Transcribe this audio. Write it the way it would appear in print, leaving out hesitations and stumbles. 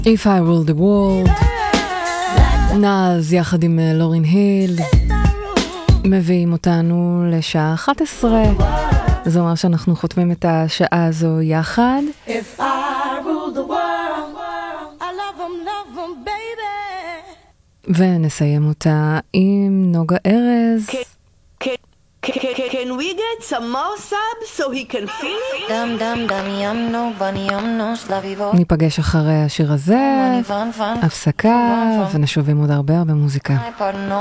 If I Rule the World, נאז יחד עם לורין היל מביאים אותנו לשעה 11. זה אומר שאנחנו חותמים את השעה הזו יחד. If I rule the world, I love them, baby. ונסיים אותה עם נוגה ארז. Can we get some more subs so he can feel it? Dum dum dum yum no bunny yum no slavy bo. ניפגש אחרי השיר הזה, הפסקה, ונשוב עם עוד הרבה מוזיקה.